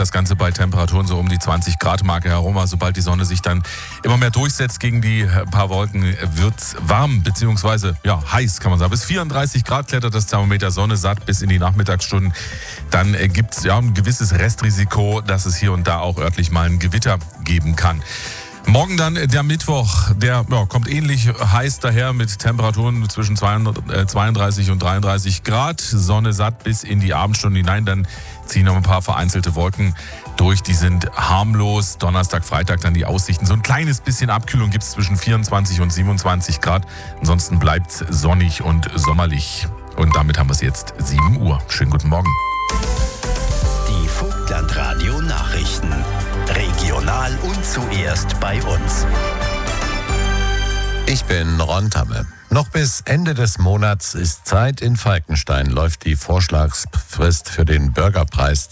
das Ganze bei Temperaturen so um die 20 Grad Marke herum. Also sobald die Sonne sich dann immer mehr durchsetzt gegen die paar Wolken, wird's warm, beziehungsweise heiß, kann man sagen. Bis 34 Grad klettert das Thermometer, Sonne satt bis in die Nachmittagsstunden. Dann gibt's ein gewisses Restrisiko, dass es hier und da auch örtlich mal ein Gewitter geben kann. Morgen dann der Mittwoch, der kommt ähnlich heiß daher mit Temperaturen zwischen 32 und 33 Grad. Sonne satt bis in die Abendstunden hinein. Dann ziehen noch ein paar vereinzelte Wolken durch. Die sind harmlos. Donnerstag, Freitag dann die Aussichten. So ein kleines bisschen Abkühlung gibt es zwischen 24 und 27 Grad. Ansonsten bleibt es sonnig und sommerlich. Und damit haben wir es jetzt 7 Uhr. Schönen guten Morgen. Die Vogtlandradio Nachrichten. Regional und zuerst bei uns. Ich bin Ron Tamme. Noch bis Ende des Monats ist Zeit. In Falkenstein läuft die Vorschlagsfrist für den Bürgerpreis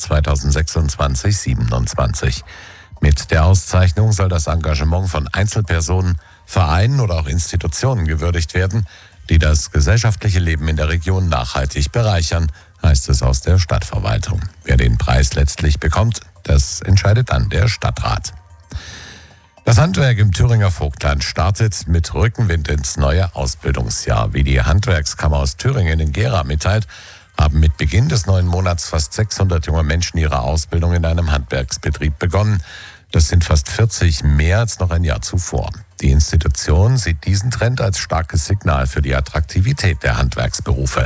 2026/27. Mit der Auszeichnung soll das Engagement von Einzelpersonen, Vereinen oder auch Institutionen gewürdigt werden, die das gesellschaftliche Leben in der Region nachhaltig bereichern, heißt es aus der Stadtverwaltung. Wer den Preis letztlich bekommt, das entscheidet dann der Stadtrat. Das Handwerk im Thüringer Vogtland startet mit Rückenwind ins neue Ausbildungsjahr. Wie die Handwerkskammer aus Thüringen in Gera mitteilt, haben mit Beginn des neuen Monats fast 600 junge Menschen ihre Ausbildung in einem Handwerksbetrieb begonnen. Das sind fast 40 mehr als noch ein Jahr zuvor. Die Institution sieht diesen Trend als starkes Signal für die Attraktivität der Handwerksberufe.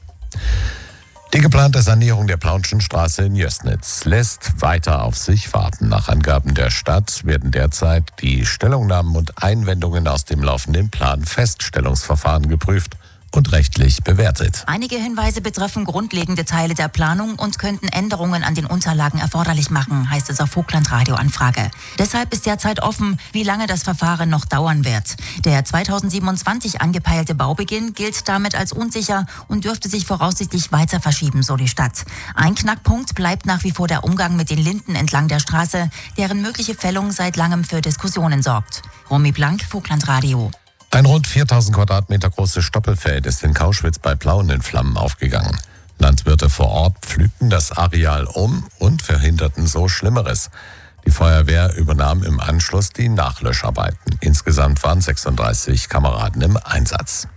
Die geplante Sanierung der Plaunschen Straße in Jößnitz lässt weiter auf sich warten. Nach Angaben der Stadt werden derzeit die Stellungnahmen und Einwendungen aus dem laufenden Planfeststellungsverfahren geprüft und rechtlich bewertet. Einige Hinweise betreffen grundlegende Teile der Planung und könnten Änderungen an den Unterlagen erforderlich machen, heißt es auf Vogtlandradio-Anfrage. Deshalb ist derzeit offen, wie lange das Verfahren noch dauern wird. Der 2027 angepeilte Baubeginn gilt damit als unsicher und dürfte sich voraussichtlich weiter verschieben, so die Stadt. Ein Knackpunkt bleibt nach wie vor der Umgang mit den Linden entlang der Straße, deren mögliche Fällung seit langem für Diskussionen sorgt. Romy Blank, Vogtlandradio. Ein rund 4000 Quadratmeter großes Stoppelfeld ist in Kauschwitz bei Plauen in Flammen aufgegangen. Landwirte vor Ort pflügten das Areal um und verhinderten so Schlimmeres. Die Feuerwehr übernahm im Anschluss die Nachlöscharbeiten. Insgesamt waren 36 Kameraden im Einsatz.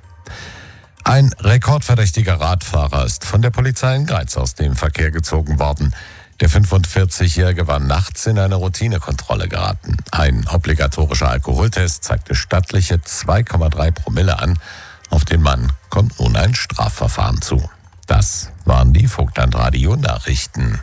Ein rekordverdächtiger Radfahrer ist von der Polizei in Greiz aus dem Verkehr gezogen worden. Der 45-Jährige war nachts in eine Routinekontrolle geraten. Ein obligatorischer Alkoholtest zeigte stattliche 2,3 Promille an. Auf den Mann kommt nun ein Strafverfahren zu. Das waren die Vogtlandradio-Nachrichten.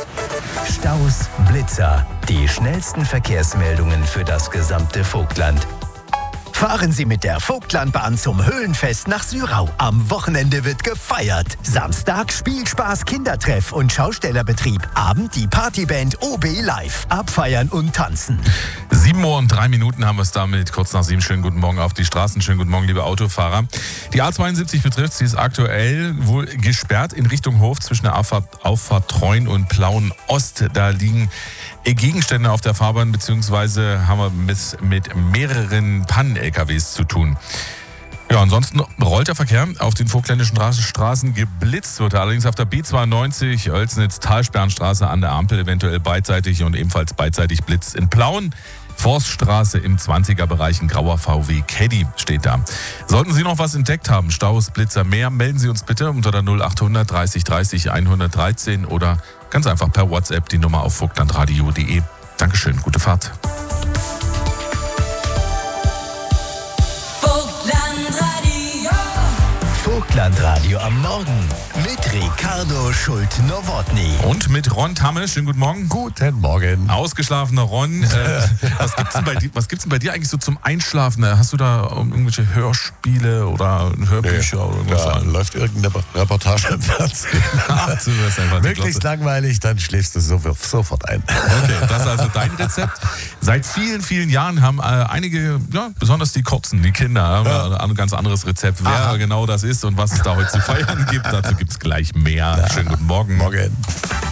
Staus, Blitzer, die schnellsten Verkehrsmeldungen für das gesamte Vogtland. Fahren Sie mit der Vogtlandbahn zum Höhlenfest nach Syrau. Am Wochenende wird gefeiert. Samstag Spielspaß, Kindertreff und Schaustellerbetrieb. Abend die Partyband OB Live. Abfeiern und tanzen. 7 Uhr und 3 Minuten haben wir es damit. Kurz nach 7. Schönen guten Morgen auf die Straßen. Schönen guten Morgen, liebe Autofahrer. Die A72 betrifft, sie ist aktuell wohl gesperrt in Richtung Hof zwischen der Auffahrt Treuen und Plauen Ost. Da liegen Gegenstände auf der Fahrbahn, beziehungsweise haben wir mit mehreren Pannen-LKWs zu tun. Ja, ansonsten rollt der Verkehr auf den vogtländischen Straßen. Geblitzt wird er allerdings auf der B92, Oelsnitz-Talsperrenstraße an der Ampel eventuell beidseitig und ebenfalls beidseitig Blitz in Plauen. Forststraße im 20er-Bereich, ein grauer VW Caddy steht da. Sollten Sie noch was entdeckt haben, Staus, Blitzer, mehr, melden Sie uns bitte unter der 0800 30 30 113 oder ganz einfach per WhatsApp die Nummer auf vogtlandradio.de. Dankeschön, gute Fahrt. Vogtlandradio am Morgen mit Ricardo Schult-Nowotny. Und mit Ron Tamme. Schönen guten Morgen. Guten Morgen. Ausgeschlafener Ron. Was gibt's denn bei dir eigentlich so zum Einschlafen? Hast du da irgendwelche Hörspiele oder Hörbücher oder irgendwas? Da läuft irgendeine Reportage im Fernsehen. Möglichst langweilig, dann schläfst du sofort ein. Okay, das ist also dein Rezept. Seit vielen, vielen Jahren haben einige, besonders die Kurzen, die Kinder, haben ein ganz anderes Rezept. Wer genau das ist und was es da heute zu feiern gibt, dazu gibt es gleich mehr. Schönen guten Morgen. Morgen.